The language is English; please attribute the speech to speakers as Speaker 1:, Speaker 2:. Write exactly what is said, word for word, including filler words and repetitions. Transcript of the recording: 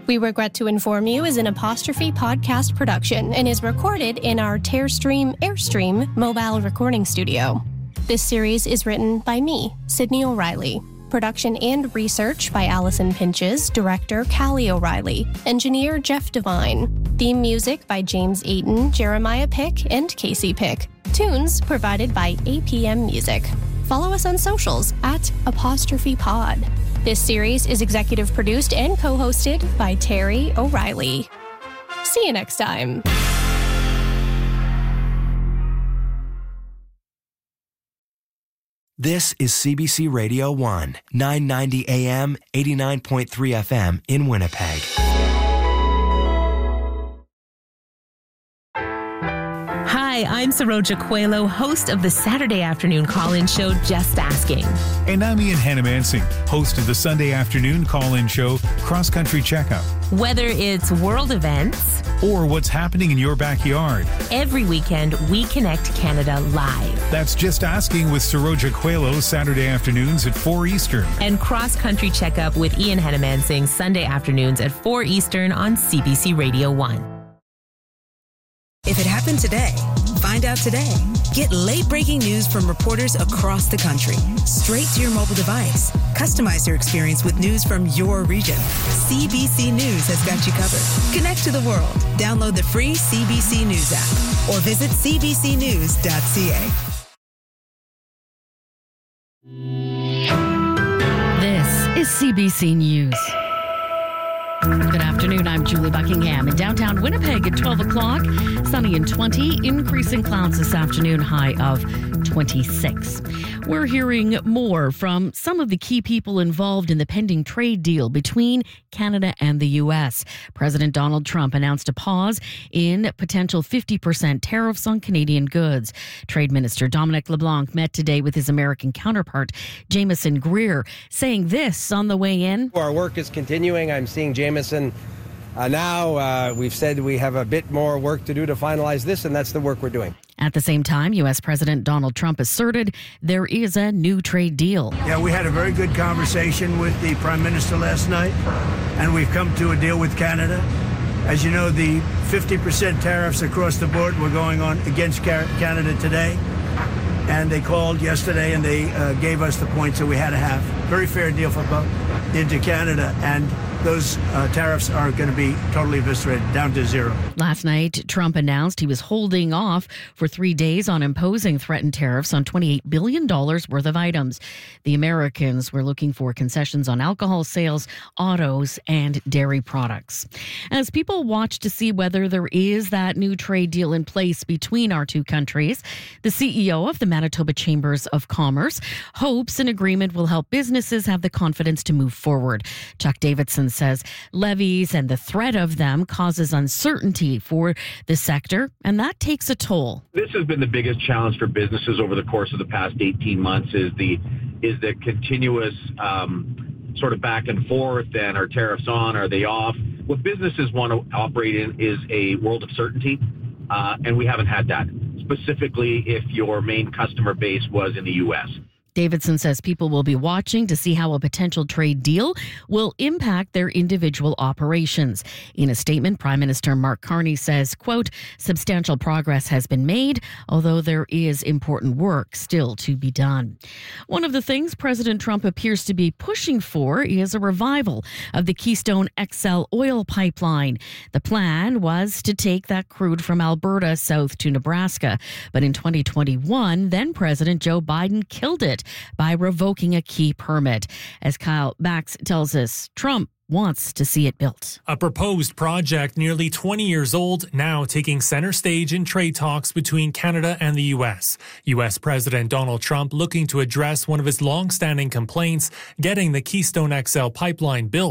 Speaker 1: We Regret to Inform You is an Apostrophe podcast production and is recorded in our Tearstream Airstream mobile recording studio. This series is written by me, Sydney O'Reilly. Production and research by Allison Pinches, director Callie O'Reilly, engineer Jeff Devine. Theme music by James Eaton, Jeremiah Pick, and Casey Pick. Tunes provided by A P M Music. Follow us on socials at Apostrophe Pod. This series is executive produced and co-hosted by Terry O'Reilly. See you next time.
Speaker 2: This is C B C Radio one, nine ninety A M, eighty-nine point three F M in Winnipeg.
Speaker 3: Hi, I'm Saroja Coelho, host of the Saturday afternoon call-in show Just Asking.
Speaker 4: And I'm Ian Hannamansing, host of the Sunday afternoon call-in show Cross Country Checkup.
Speaker 3: Whether it's world events
Speaker 4: or what's happening in your backyard,
Speaker 3: every weekend we connect Canada live.
Speaker 4: That's Just Asking with Saroja Coelho, Saturday afternoons at four Eastern.
Speaker 3: And Cross Country Checkup with Ian Hannamansing, Sunday afternoons at four Eastern on C B C Radio one.
Speaker 5: If it happened today, find out today. Get late-breaking news from reporters across the country, straight to your mobile device. Customize your experience with news from your region. C B C News has got you covered. Connect to the world. Download the free C B C News app or visit c b c news dot c a.
Speaker 6: This is C B C News. Good afternoon, I'm Julie Buckingham. In downtown Winnipeg at twelve o'clock, sunny and twenty, increasing clouds this afternoon, high of twenty-six. We're hearing more from some of the key people involved in the pending trade deal between Canada and the U S. President Donald Trump announced a pause in potential fifty percent tariffs on Canadian goods. Trade Minister Dominic LeBlanc met today with his American counterpart, Jameson Greer, saying this on the way in.
Speaker 7: Our work is continuing. I'm seeing Jameson uh, now. Uh, we've said we have a bit more work to do to finalize this, and that's the work we're doing.
Speaker 6: At the same time, U S. President Donald Trump asserted there is a new trade deal.
Speaker 8: Yeah, we had a very good conversation with the Prime Minister last night, and we've come to a deal with Canada. As you know, the fifty percent tariffs across the board were going on against Canada today, and they called yesterday and they uh, gave us the points that we had to have. Very fair deal for both into Canada, and those uh, tariffs are going to be totally eviscerated, down to zero.
Speaker 6: Last night, Trump announced he was holding off for three days on imposing threatened tariffs on twenty-eight billion dollars worth of items. The Americans were looking for concessions on alcohol sales, autos, and dairy products. As people watch to see whether there is that new trade deal in place between our two countries, the C E O of the Manitoba Chambers of Commerce hopes an agreement will help businesses have the confidence to move forward. Chuck Davidson says levies and the threat of them causes uncertainty for the sector, and that takes a toll.
Speaker 9: This has been the biggest challenge for businesses over the course of the past eighteen months is the is the continuous um, sort of back and forth, and are tariffs on, are they off? What businesses want to operate in is a world of certainty, uh, and we haven't had that, specifically if your main customer base was in the U S.
Speaker 6: Davidson says people will be watching to see how a potential trade deal will impact their individual operations. In a statement, Prime Minister Mark Carney says, quote, substantial progress has been made, although there is important work still to be done. One of the things President Trump appears to be pushing for is a revival of the Keystone X L oil pipeline. The plan was to take that crude from Alberta south to Nebraska. But in twenty twenty-one, then President Joe Biden killed it by revoking a key permit. As Kyle Bax tells us, Trump wants to see it built.
Speaker 10: A proposed project nearly twenty years old, now taking center stage in trade talks between Canada and the U S. U S. President Donald Trump looking to address one of his long-standing complaints, getting the Keystone X L pipeline built.